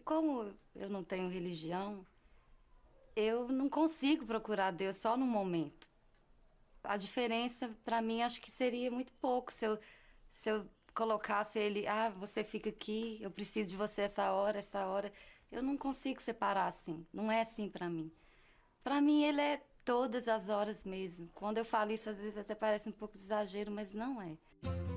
como eu não tenho religião, eu não consigo procurar Deus só no momento. A diferença, para mim, acho que seria muito pouco se eu colocasse ele, você fica aqui, eu preciso de você essa hora, essa hora. Eu não consigo separar assim, não é assim para mim. Para mim, ele é todas as horas mesmo. Quando eu falo isso, às vezes até parece um pouco de exagero, mas não é.